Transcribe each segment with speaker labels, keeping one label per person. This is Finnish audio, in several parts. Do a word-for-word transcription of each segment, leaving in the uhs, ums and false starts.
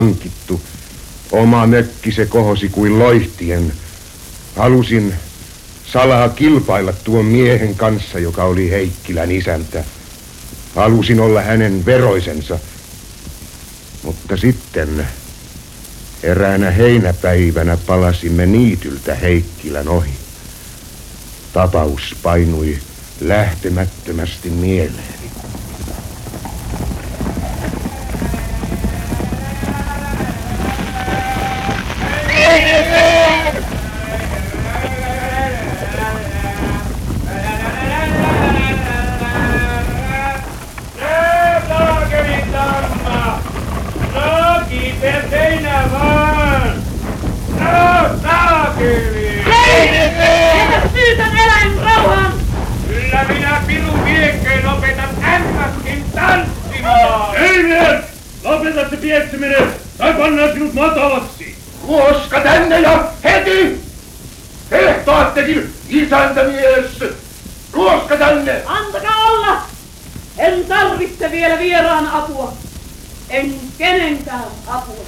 Speaker 1: hankittu. Oma mökki se kohosi kuin loihtien. Halusin salaa kilpailla tuon miehen kanssa, joka oli Heikkilän isäntä. Halusin olla hänen veroisensa. Mutta sitten eräänä heinäpäivänä palasimme niityltä Heikkilän ohi. Tapaus painui lähtemättömästi mieleeni.
Speaker 2: Syytän eläinrauhan!
Speaker 3: Kyllä minä pirun viekkeen opetan ämmäskin tanssimaan! Ei mies! Lopeta se pieksiminen! Tai pannaan sinut matalaksi!
Speaker 4: Ruoska tänne ja heti! Ehtaattekin, isäntämies! Ruoska tänne!
Speaker 2: Antakaa olla! En tarvitse vielä vieraan apua. En kenenkään apua.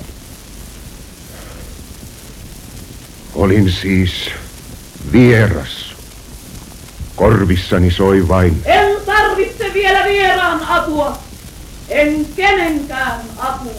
Speaker 1: Olin siis vieras. Korvissani soi vain.
Speaker 2: En tarvitse vielä vieraan apua. En kenenkään apua.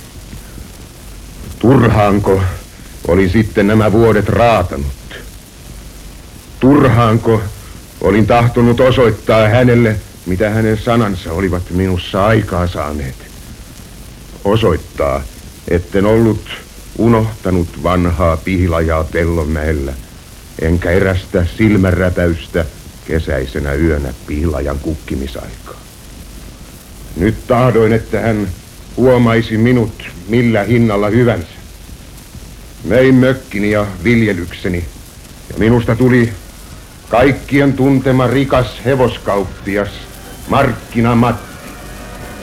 Speaker 1: Turhaanko olin sitten nämä vuodet raatanut? Turhaanko olin tahtonut osoittaa hänelle, mitä hänen sanansa olivat minussa aikaa saaneet? Osoittaa, etten ollut unohtanut vanhaa Pihlajaa Pellonmäellä, enkä erästä silmänräpäystä kesäisenä yönä Pihlajan kukkimisaikaa. Nyt tahdoin, että hän huomaisi minut millä hinnalla hyvänsä. Möin mökkini ja viljelykseni, ja minusta tuli kaikkien tuntema rikas hevoskauppias, markkinamatti.